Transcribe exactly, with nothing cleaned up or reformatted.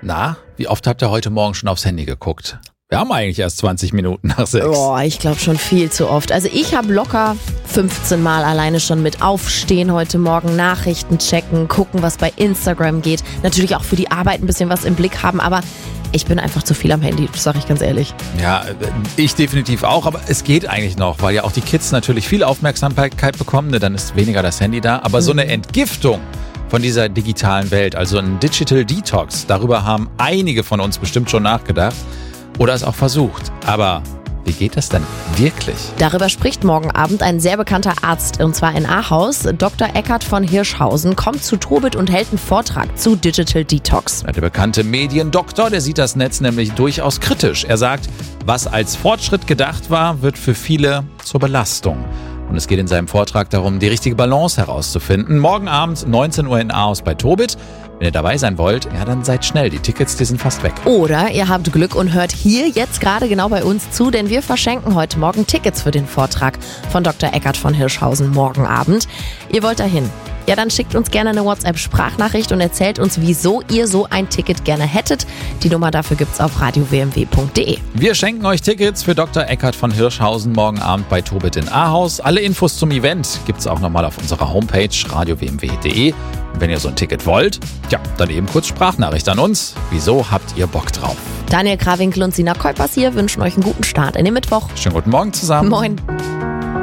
Na, wie oft habt ihr heute Morgen schon aufs Handy geguckt? Wir haben eigentlich erst zwanzig Minuten nach sechs. Boah, ich glaube schon viel zu oft. Also ich habe locker fünfzehn Mal alleine schon mit Aufstehen heute Morgen, Nachrichten checken, gucken, was bei Instagram geht. Natürlich auch für die Arbeit ein bisschen was im Blick haben, aber ich bin einfach zu viel am Handy, das sage ich ganz ehrlich. Ja, ich definitiv auch, aber es geht eigentlich noch, weil ja auch die Kids natürlich viel Aufmerksamkeit bekommen, ne? Dann ist weniger das Handy da. Aber mhm. so eine Entgiftung von dieser digitalen Welt, also ein Digital Detox, darüber haben einige von uns bestimmt schon nachgedacht oder es auch versucht. Aber wie geht das denn wirklich? Darüber spricht morgen Abend ein sehr bekannter Arzt, und zwar in Ahaus. Doktor Eckart von Hirschhausen kommt zu Tobit und hält einen Vortrag zu Digital Detox. Der bekannte Mediendoktor, der sieht das Netz nämlich durchaus kritisch. Er sagt, was als Fortschritt gedacht war, wird für viele zur Belastung. Und es geht in seinem Vortrag darum, die richtige Balance herauszufinden. Morgen Abend neunzehn Uhr in Ahaus bei Tobit. Wenn ihr dabei sein wollt, ja, dann seid schnell. Die Tickets, die sind fast weg. Oder ihr habt Glück und hört hier jetzt gerade genau bei uns zu, denn wir verschenken heute Morgen Tickets für den Vortrag von Doktor Eckart von Hirschhausen morgen Abend. Ihr wollt dahin? Ja, dann schickt uns gerne eine WhatsApp-Sprachnachricht und erzählt uns, wieso ihr so ein Ticket gerne hättet. Die Nummer dafür gibt's auf radio w m w punkt d e. Wir schenken euch Tickets für Doktor Eckart von Hirschhausen morgen Abend bei Tobit in Ahaus. Alle Infos zum Event gibt's auch nochmal auf unserer Homepage radio w m w punkt d e. Und wenn ihr so ein Ticket wollt, ja, dann eben kurz Sprachnachricht an uns. Wieso habt ihr Bock drauf? Daniel Krawinkel und Sina Kuipers hier wünschen euch einen guten Start in den Mittwoch. Schönen guten Morgen zusammen. Moin.